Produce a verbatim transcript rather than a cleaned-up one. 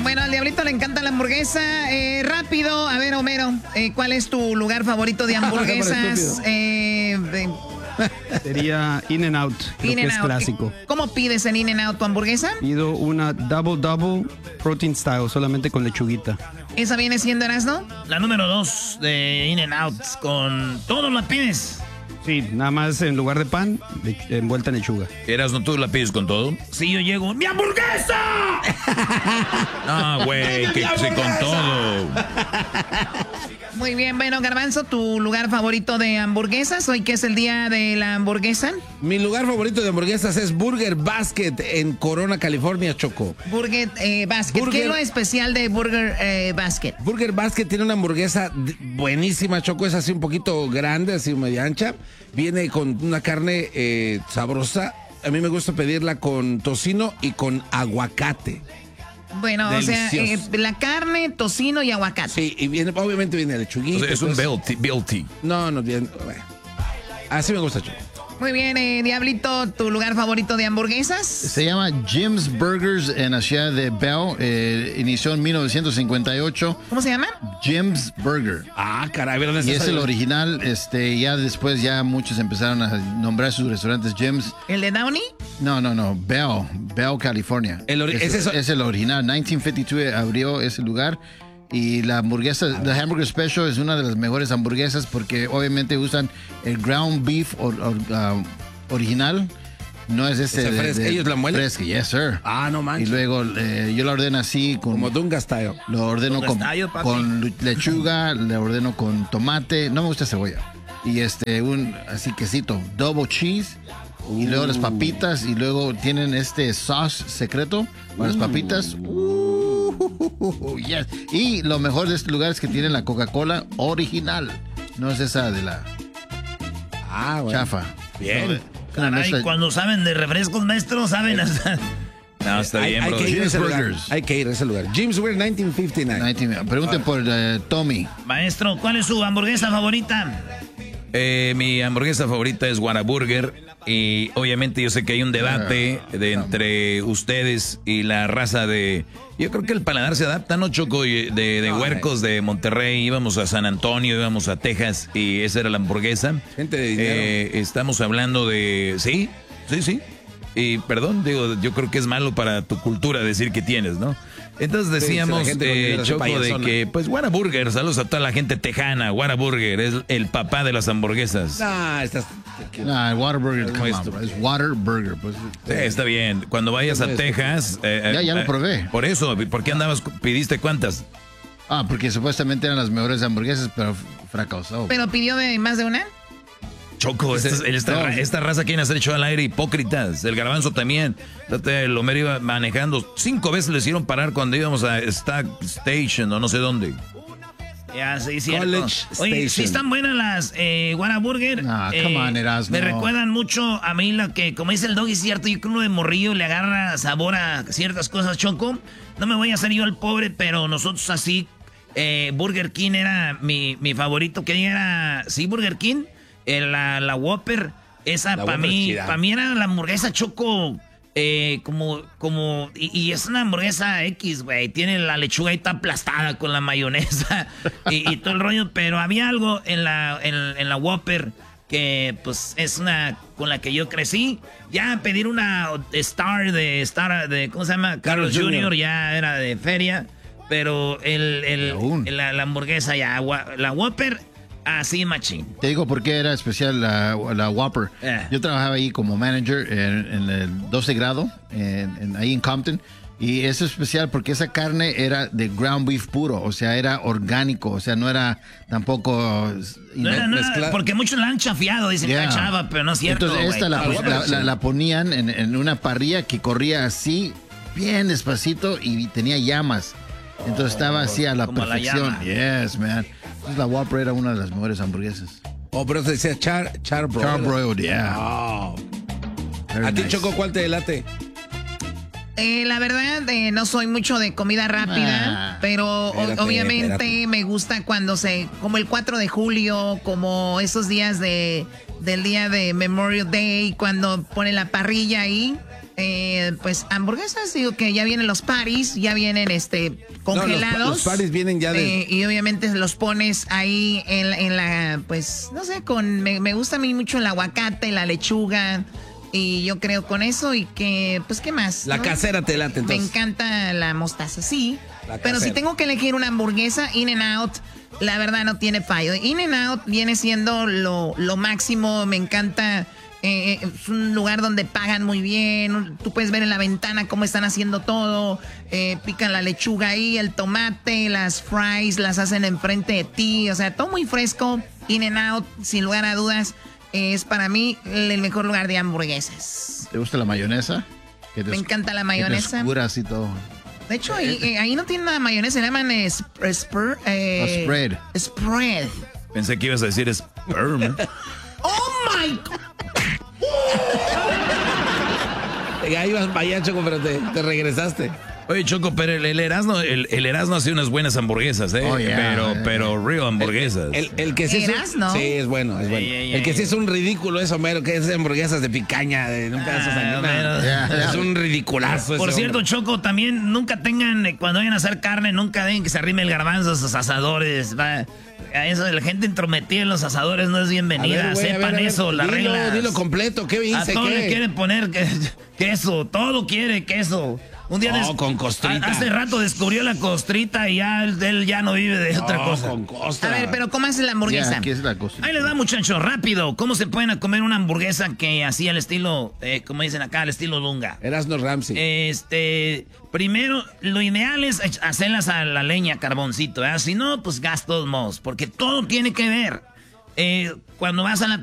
Bueno, al Diablito le encanta la hamburguesa. Eh, rápido, a ver, Homero, eh, ¿cuál es tu lugar favorito de hamburguesas? eh, de... Sería In-N-Out, creo In que and es Out. clásico. ¿Cómo pides en In-N-Out tu hamburguesa? Pido una Double Double Protein Style, solamente con lechuguita. ¿Esa viene siendo, Erasno? La número dos de In-N-Out, con todo la pides. Sí, nada más en lugar de pan, de, envuelta en lechuga. ¿Erasno, tú la pides con todo? Si yo llego, ¡mi hamburguesa! No, güey, que sí, con todo. Muy bien, bueno, Garbanzo, ¿tu lugar favorito de hamburguesas? Hoy que es el día de la hamburguesa. Mi lugar favorito de hamburguesas es Burger Basket en Corona, California, Choco. Burger eh, Basket. Burger- ¿Qué es lo especial de Burger eh, Basket? Burger Basket tiene una hamburguesa d- buenísima, Choco. Es así un poquito grande, así media ancha. Viene con una carne eh, sabrosa. A mí me gusta pedirla con tocino y con aguacate. Bueno, o sea, eh, Delicioso. la carne, tocino y aguacate. Sí, y viene, obviamente viene lechuguita. O sea, es un entonces- B L T. No, no, bien. Bueno. Así me gusta, Choco. Muy bien, eh, Diablito, ¿tu lugar favorito de hamburguesas? Se llama Jim's Burgers en la ciudad de Bell. Eh, inició en mil novecientos cincuenta y ocho. ¿Cómo se llama? Jim's Burger. Ah, caray, ¿dónde Y está es el esa- original. Este, ya después ya muchos empezaron a nombrar sus restaurantes Jim's. ¿El de Downey? No, no, no. Bell, Bell, California. El ori- es, es eso- es el original. mil novecientos cincuenta y dos abrió ese lugar. Y la hamburguesa, the Hamburger Special es una de las mejores hamburguesas porque obviamente usan el ground beef or- or, uh, original. No es ese O sea, de, fresca. de- ¿Ellos la muelen? fresca, yes, sir. Ah, no Y manches. luego eh, yo la ordeno así con, Como Dunga Style. lo ordeno Dunga con, style, papi. con lu- lechuga, le ordeno con tomate, no me gusta cebolla. Y este un así quesito, double cheese. Y luego las papitas y luego tienen este sauce secreto para las papitas. Uh, yes. Y lo mejor de este lugar es que tienen la Coca-Cola original. No es esa de la Ah, bueno. chafa. Bien. Una Caray, mezcla- cuando saben de refrescos, maestro, saben hasta... No, está Hay, bien, hay bro. que ir a Jim's ese lugar. Burgers. Hay que ir a ese lugar. Jim's Burger mil novecientos cincuenta y nueve. nineteen Pregunten por eh, Tommy. Maestro, ¿cuál es su hamburguesa favorita? Eh, mi hamburguesa favorita es Whataburger. Y obviamente yo sé que hay un debate de entre ustedes y la raza de... Yo creo que el paladar se adapta, ¿no, Choco? Y De, de huercos de Monterrey, íbamos a San Antonio, íbamos a Texas y esa era la hamburguesa. Gente de dinero. Eh, estamos hablando de... Sí, sí, sí. Y perdón, digo, yo creo que es malo para tu cultura decir que tienes, ¿no? Entonces Sí, decíamos, sí, la gente con eh, dinero hace Choco, de payasona. que, pues, Whataburger, saludos a toda la gente tejana. Whataburger es el papá de las hamburguesas. Ah, estás. Nah, el Whataburger, come on, nuestro. bro. Es Whataburger. Pues, Sí, está bien. Cuando vayas a Texas... eh, Ya, ya lo eh, probé. Por eso, ¿por qué andabas, pidiste cuántas? Ah, porque supuestamente eran las mejores hamburguesas, pero fracasó. ¿Pero pidió de más de una? Choco, esta, esta, no. esta raza quiere hacer show al aire, hipócritas. El Garbanzo también. Fíjate, el Homero iba manejando. Cinco veces le hicieron parar cuando íbamos a Stack Station o no sé dónde. Ya, sí, cierto. College Oye, Station. sí están buenas las eh, Whataburger. Ah, Eh, come on, Erasmo. Me recuerdan mucho a mí lo que, como dice el Doggy, cierto, yo que uno de morrillo le agarra sabor a ciertas cosas, Choco. No me voy a hacer yo el pobre, pero nosotros así, eh, Burger King era mi, mi favorito. Que era, sí, Burger King, eh, la, la Whopper. Esa La para Whopper mí, chida. para mí era la hamburguesa, Choco. Eh, como, como, y, y es una hamburguesa X, güey. Tiene la lechuga ahí está aplastada con la mayonesa y, y todo el rollo. Pero había algo en la, en, en la Whopper que, pues, es una con la que yo crecí. Ya pedir una Star de, Star de, ¿cómo se llama? Carlos Carlos junior junior ya era de feria. Pero el, el, Aún. la, la hamburguesa ya, gua- la Whopper, así machín. Te digo por qué era especial la, la Whopper. Eh. Yo trabajaba ahí como manager en, en el doce grado, en, en- ahí en Compton. Y es especial porque esa carne era de ground beef puro, o sea, era orgánico, o sea, no era tampoco... No era nada, mezcla- porque muchos la han chafiado, dicen Yeah. la chava, pero no es cierto. Entonces esta güey. la, Ah, pues, Whopper, la- la- sí. la ponían en, en una parrilla que corría así, bien despacito y tenía llamas. Entonces estaba así a la como la perfección. llama. Yes, man. Entonces la Whopper era una de las mejores hamburguesas. Oh, pero se decía char, charbroiled. Charbroiled, yeah. Oh. Very ¿A ti, nice. Choco, cuál te delate? Eh, la verdad, eh, no soy mucho de comida rápida, Ah, pero o- espérate, obviamente espérate. me gusta cuando se, como el cuatro de julio, como esos días de del día de Memorial Day, cuando ponen la parrilla ahí Eh, pues hamburguesas, digo que ya vienen los paris, ya vienen este congelados. No, los, los paris vienen ya de... Eh, y obviamente los pones ahí en, la- en la, pues, no sé, con me, me gusta a mí mucho el aguacate, la lechuga. Y yo creo con eso y que, pues, ¿qué más? La ¿no? casera te late, Me entonces. encanta la mostaza, sí. La Pero si casera. tengo que elegir una hamburguesa, In-N-Out, la verdad no tiene fallo. In-N-Out viene siendo lo, lo máximo, me encanta. Eh, es un lugar donde pagan muy bien. Tú puedes ver en la ventana cómo están haciendo todo. Eh, pican la lechuga ahí, el tomate, las fries, las hacen enfrente de ti. O sea, todo muy fresco. In-N-Out, sin lugar a dudas, es para mí el mejor lugar de hamburguesas. ¿Te gusta la mayonesa? Que te Me es- encanta la que te mayonesa. escuras y todo. De hecho, ahí, eh, ahí no tiene nada de mayonesa, le llaman eh, sp- spur- eh, A spread. Spread. Pensé que ibas a decir sperm. ¡Oh, my God! Ya ibas para allá, Choco, pero te, te regresaste. Oye, Choco, pero el, el Erasmo, el, el Erasmo hace unas buenas hamburguesas, ¿eh? Oh, yeah, pero, yeah, pero real hamburguesas. El, el que sí es, un- Erasmo. sí, es bueno, es bueno. Ey, ey, el que ey. sí es un ridículo es Homero, que es de hamburguesas de picaña, de un pedazo de sangre. Homero. Ya, ya. Es un ridiculazo. Por ese cierto, hombre. Choco, también nunca tengan, eh, cuando vayan a hacer carne, nunca dejen que se arrime el garbanzo a sus asadores. Va. A eso de la gente intrometida en los asadores no es A bienvenida. ver, güey, a ver, Sepan a ver, eso, las dilo, reglas. Dilo completo, ¿qué A dice? todo ¿Qué? le quieren poner que- queso, todo quiere queso. Un día No, des- con costrita. a- Hace rato descubrió la costrita y ya él, él ya no vive de otra No, cosa. con costra. A ver, pero ¿cómo hace la Ya, hamburguesa? aquí es la cosa. Ahí les va, muchachos, rápido. ¿Cómo se pueden comer una hamburguesa que así al estilo, eh, como dicen acá, al estilo Lunga? Erasmo Ramsey. Este, primero, lo ideal es hacerlas a la leña, carboncito, ¿verdad? Si no, pues gas todos modos, porque todo tiene que ver. Eh, cuando vas a la